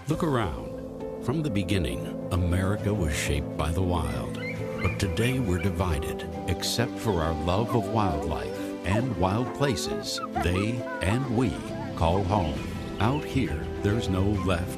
Look around. From the beginning, America was shaped by the wild. But today we're divided, except for our love of wildlife and wild places they and we call home. Out here, there's no left